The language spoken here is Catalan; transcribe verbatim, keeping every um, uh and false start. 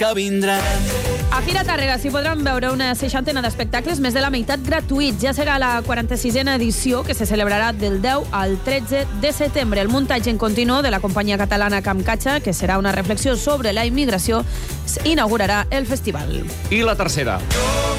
que vindran. A Fira Tàrrega s'hi podran veure una seixantena d'espectacles, més de la meitat gratuïts. Ja serà la quaranta-sisena edició, que se celebrarà del deu al tretze de setembre. El muntatge en continu de la companyia catalana Camcatxa, que serà una reflexió sobre la immigració, inaugurarà el festival. I la tercera.